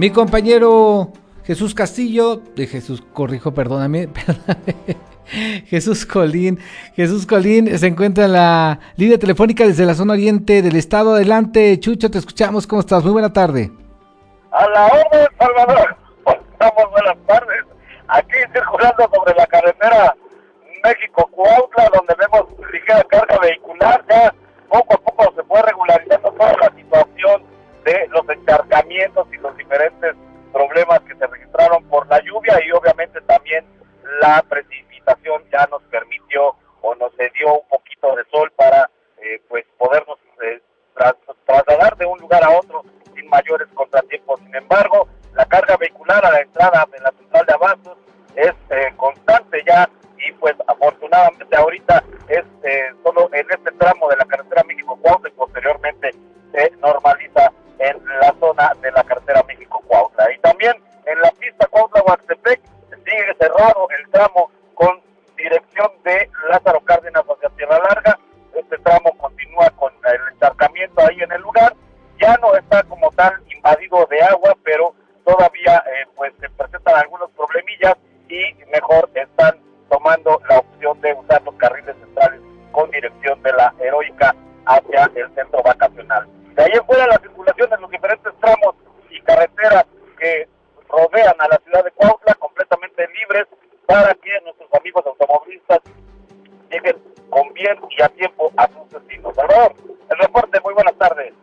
Mi compañero Jesús Castillo, perdóname, Jesús Colín se encuentra en la línea telefónica desde la zona oriente del estado. Adelante, Chucho, te escuchamos. ¿Cómo estás? Muy buena tarde. A la orden, Salvador. Estamos, buenas tardes. Aquí circulando sobre la carretera México-Cuautla, donde vemos ligera carga vehicular. Ya poco a poco se fue regularizando toda la situación de los encharcamientos y los diferentes problemas que se registraron por la lluvia, y obviamente también la precipitación ya nos permitió o nos dio un poquito de sol para pues podernos trasladar de un lugar a otro sin mayores contratiempos. Sin embargo, la carga vehicular a la entrada de la central de abastos es constante ya, y pues afortunadamente ahorita es solo en este tramo de la carretera México-Cuautla, y posteriormente se normaliza en la zona de la carretera México-Cuautla. Y también en la pista Cuautla-Huastepec sigue cerrado el tramo con dirección de Lázaro Cárdenas hacia Tierra Larga. Este tramo continúa con el encharcamiento ahí en el lugar. Ya no está como tal invadido de agua, pero todavía pues se presentan algunos problemillas, y mejor están tomando la opción de usar los carriles centrales con dirección de la Heroica hacia el centro vacacional. De ahí en fuera, la circulación en los diferentes tramos y carreteras que rodean a la ciudad de Cuautla completamente libres para que nuestros amigos automovilistas lleguen con bien y a tiempo a sus destinos. Salvador, el reporte, muy buenas tardes.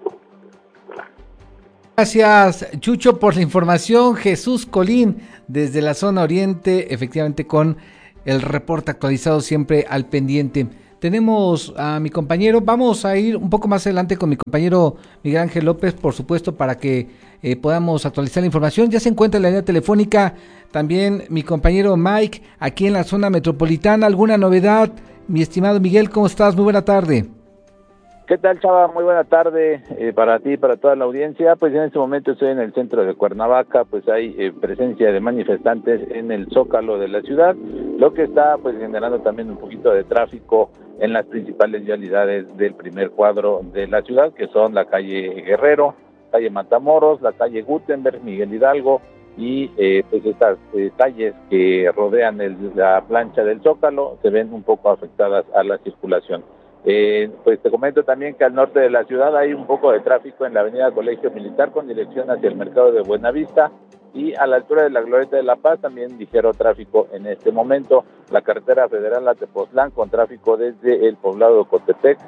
Gracias, Chucho, por la información. Jesús Colín, desde la zona oriente, efectivamente con el reporte actualizado siempre al pendiente. Tenemos a mi compañero, vamos a ir un poco más adelante con mi compañero Miguel Ángel López, por supuesto, para que podamos actualizar la información. Ya se encuentra en la línea telefónica también mi compañero Mike, aquí en la zona metropolitana. ¿Alguna novedad, mi estimado Miguel? ¿Cómo estás? Muy buena tarde. ¿Qué tal, Chava? Muy buena tarde para ti y para toda la audiencia. Pues en este momento estoy en el centro de Cuernavaca, pues hay presencia de manifestantes en el Zócalo de la ciudad, lo que está pues generando también un poquito de tráfico en las principales vialidades del primer cuadro de la ciudad, que son la calle Guerrero, calle Matamoros, la calle Gutenberg, Miguel Hidalgo, y pues estas calles que rodean la plancha del Zócalo se ven un poco afectadas a la circulación. Pues te comento también que al norte de la ciudad hay un poco de tráfico en la avenida Colegio Militar con dirección hacia el mercado de Buenavista, y a la altura de la Glorieta de la Paz también ligero tráfico en este momento. La carretera federal a Tepoztlán con tráfico desde el poblado de Cotepec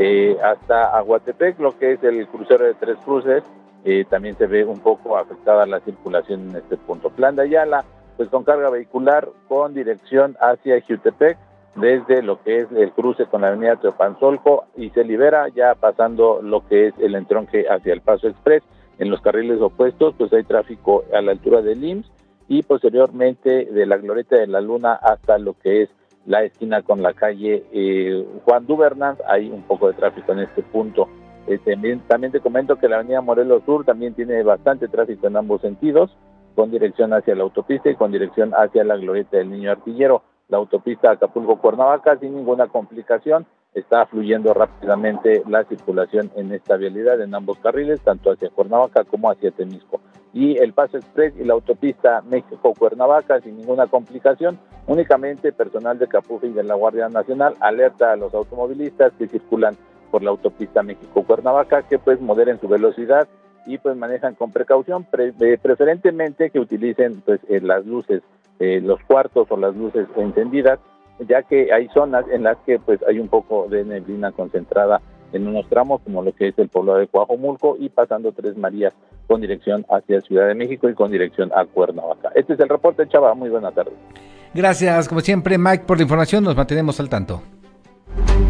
hasta Aguatepec, lo que es el crucero de Tres Cruces, también se ve un poco afectada la circulación en este punto. Plan de Ayala, pues con carga vehicular con dirección hacia Jutepec, desde lo que es el cruce con la avenida Teopanzolco, y se libera ya pasando lo que es el entronque hacia el Paso Express. En los carriles opuestos pues hay tráfico a la altura del IMSS, y posteriormente de la Glorieta de la Luna hasta lo que es la esquina con la calle Juan Dubernaz, hay un poco de tráfico en este punto. También te comento que la avenida Morelos Sur también tiene bastante tráfico en ambos sentidos, con dirección hacia la autopista y con dirección hacia la Glorieta del Niño Artillero. La autopista Acapulco-Cuernavaca sin ninguna complicación, está fluyendo rápidamente la circulación en esta vialidad en ambos carriles, tanto hacia Cuernavaca como hacia Temisco. Y el Paso Express y la autopista México-Cuernavaca sin ninguna complicación, únicamente personal de Capufe y de la Guardia Nacional alerta a los automovilistas que circulan por la autopista México-Cuernavaca que pues moderen su velocidad y pues manejan con precaución, preferentemente que utilicen pues las luces, los cuartos o las luces encendidas, ya que hay zonas en las que pues hay un poco de neblina concentrada en unos tramos, como lo que es el poblado de Coajomulco y pasando Tres Marías con dirección hacia Ciudad de México y con dirección a Cuernavaca. Este es el reporte, Chava, muy buena tarde. Gracias, como siempre, Mike, por la información, nos mantenemos al tanto.